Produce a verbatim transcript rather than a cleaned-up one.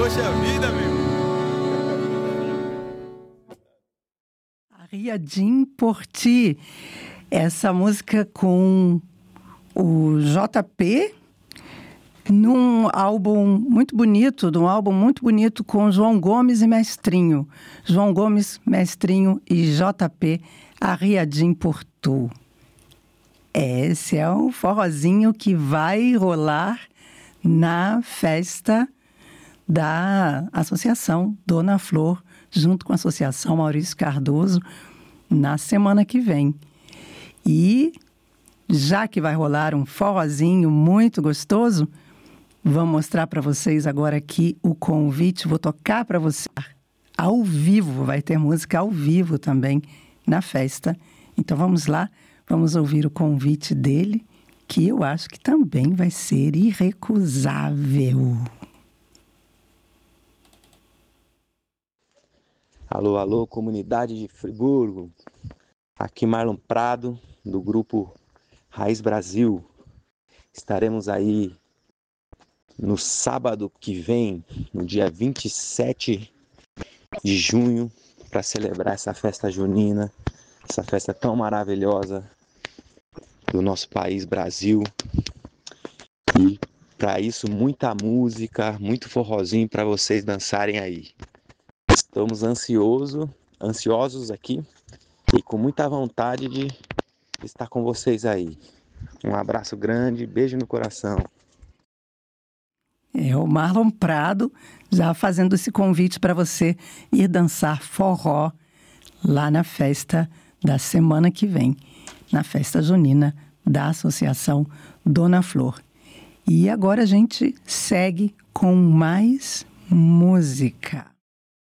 Poxa vida, meu. Arriadim por Ti. Essa música com o J P, num álbum muito bonito, num álbum muito bonito com João Gomes e Mestrinho. João Gomes, Mestrinho e J P, Arriadim por Tu. Esse é um forrozinho que vai rolar na festa da Associação Dona Flor, junto com a Associação Maurício Cardoso, na semana que vem. E, já que vai rolar um forrozinho muito gostoso, vamos mostrar para vocês agora aqui o convite. Vou tocar para você ao vivo, vai ter música ao vivo também na festa. Então vamos lá, vamos ouvir o convite dele, que eu acho que também vai ser irrecusável. Alô, alô, comunidade de Friburgo. Aqui Marlon Prado, do grupo Raiz Brasil. Estaremos aí no sábado que vem, no dia vinte e sete de junho, para celebrar essa festa junina, essa festa tão maravilhosa do nosso país, Brasil. E para isso, muita música, muito forrozinho para vocês dançarem aí. Estamos ansioso, ansiosos aqui e com muita vontade de estar com vocês aí. Um abraço grande, beijo no coração. É o Marlon Prado já fazendo esse convite para você ir dançar forró lá na festa da semana que vem, na festa junina da Associação Dona Flor. E agora a gente segue com mais música.